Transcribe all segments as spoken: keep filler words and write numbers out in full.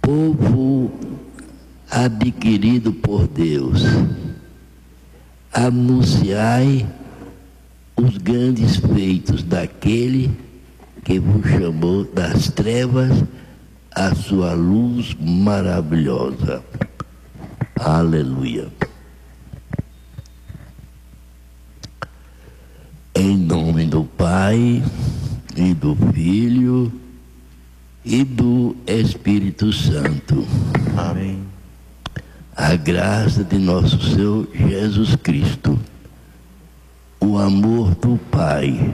Povo adquirido por Deus, anunciai os grandes feitos daquele que vos chamou das trevas à sua luz maravilhosa. Aleluia. Em nome do Pai, e do Filho, e do Espírito Santo. Amém. A graça de nosso Senhor Jesus Cristo, o amor do Pai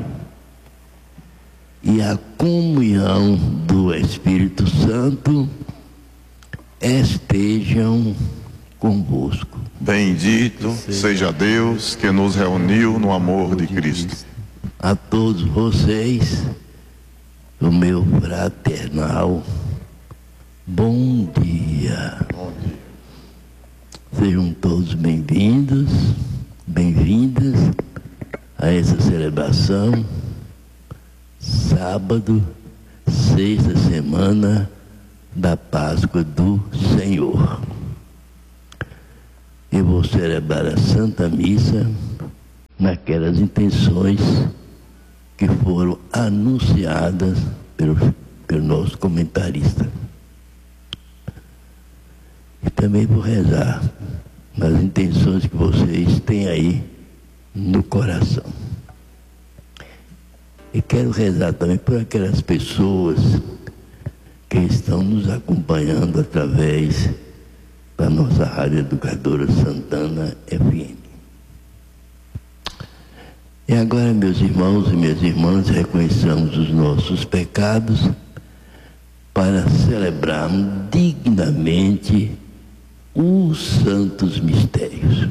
e a comunhão do Espírito Santo estejam convosco. Bendito seja Deus que nos reuniu no amor de Cristo. A todos vocês, o meu fraternal bom dia. Bom dia. Sejam todos bem-vindos, bem-vindas a essa celebração, sábado, sexta semana da Páscoa do Senhor. Eu vou celebrar a Santa Missa naquelas intenções que foram anunciadas pelo, pelo nosso comentarista. E também vou rezar nas intenções que vocês têm aí no coração. E quero rezar também por aquelas pessoas que estão nos acompanhando através da nossa Rádio Educadora Santana F M. E agora, meus irmãos e minhas irmãs, reconheçamos os nossos pecados para celebrarmos dignamente os santos mistérios.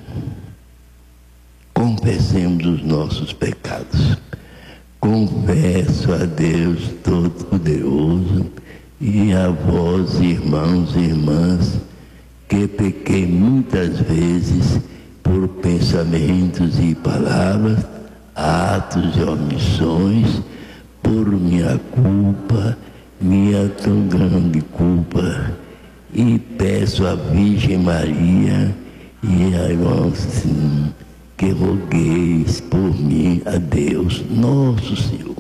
Confessemos os nossos pecados. Confesso a Deus Todo-Poderoso e a vós, irmãos e irmãs, que pequei muitas vezes por pensamentos e palavras, atos e omissões, por minha culpa, minha tão grande culpa, e peço à Virgem Maria e a irmãos que rogueis por mim a Deus, nosso Senhor.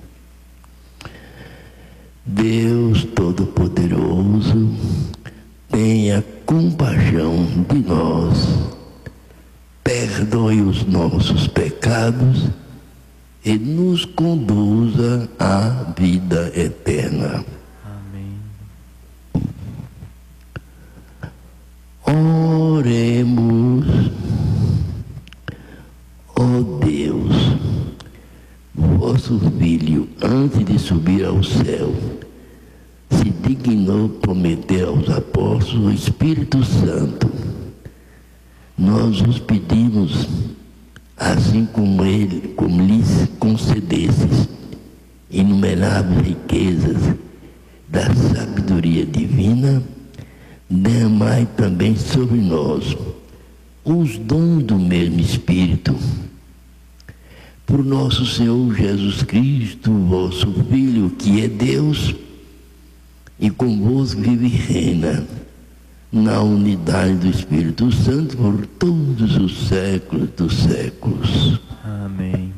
Deus Todo-Poderoso, tenha compaixão de nós, perdoe os nossos pecados e nos conduza à vida eterna. Amém. Oremos. Ó Deus, vosso Filho, antes de subir ao céu, se dignou prometer aos apóstolos o Espírito Santo. Nós os pedimos, assim como ele, como lhes concedesses inumeráveis riquezas da sabedoria divina, derramai também sobre nós os dons do mesmo Espírito. Por nosso Senhor Jesus Cristo, vosso Filho, que é Deus, e convosco vive e reina, na unidade do Espírito Santo, por todos os séculos dos séculos. Amém.